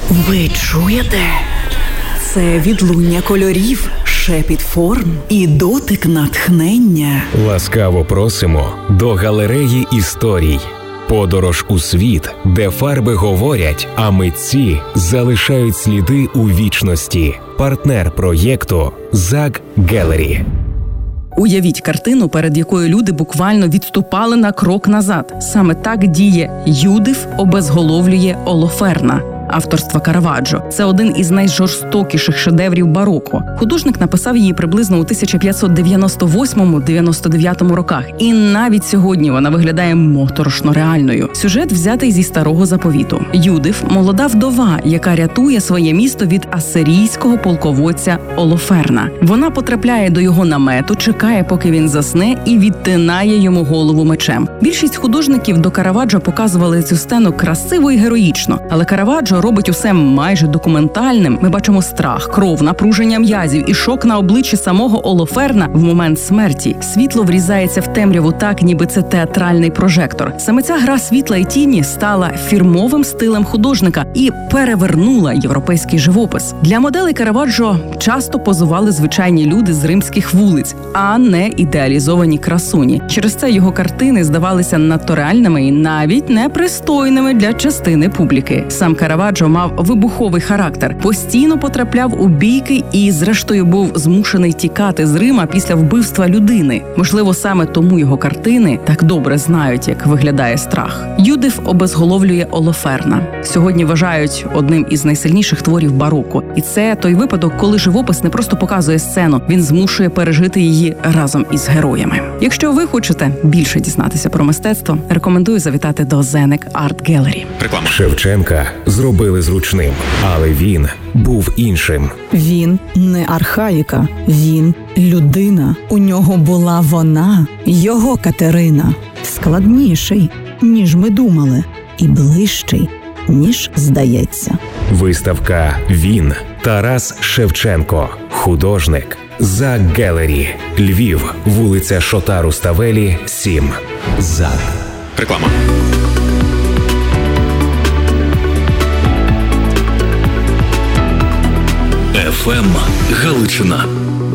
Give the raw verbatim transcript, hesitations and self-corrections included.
Ви чуєте? Це відлуння кольорів, шепіт форм і дотик натхнення. Ласкаво просимо до галереї історій. Подорож у світ, де фарби говорять, а митці залишають сліди у вічності. Партнер проєкту «Зак Гелері». Уявіть картину, перед якою люди буквально відступали на крок назад. Саме так діє «Юдиф обезголовлює Олоферна» авторства Караваджо. Це один із найжорстокіших шедеврів бароко. Художник написав її приблизно у тисяча п'ятсот дев'яносто восьмому - дев'яносто дев'ятому роках. І навіть сьогодні вона виглядає моторошно реальною. Сюжет взятий зі Старого Заповіту. Юдиф – молода вдова, яка рятує своє місто від асирійського полководця Олоферна. Вона потрапляє до його намету, чекає, поки він засне, і відтинає йому голову мечем. Більшість художників до Караваджо показували цю сцену красиво і героїчно. Але Караваджо робить усе майже документальним. Ми бачимо страх, кров, напруження м'язів і шок на обличчі самого Олоферна в момент смерті. Світло врізається в темряву так, ніби це театральний прожектор. Саме ця гра світла і тіні стала фірмовим стилем художника і перевернула європейський живопис. Для моделей Караваджо часто позували звичайні люди з римських вулиць, а не ідеалізовані красуні. Через це його картини здавалися надто реальними і навіть непристойними для частини публіки. Сам Караваджо мав вибуховий характер, постійно потрапляв у бійки і, зрештою, був змушений тікати з Рима після вбивства людини. Можливо, саме тому його картини так добре знають, як виглядає страх. Юдиф обезголовлює Олоферна. Сьогодні вважають одним із найсильніших творів бароко. І це той випадок, коли живопис не просто показує сцену, він змушує пережити її разом із героями. Якщо ви хочете більше дізнатися про мистецтво, рекомендую завітати до Зенек Арт Гелері. Реклама. Шевченка зробили зручним, але він був іншим. Він не архаїка, він людина. У нього була вона, його Катерина. Складніший, ніж ми думали, і ближчий, ніж здається. Виставка «Він» Тарас Шевченко. Художник. Зак Гелері. Львів. Вулиця Шота Руставелі, сім. Зак. Реклама. еф ем Галичина.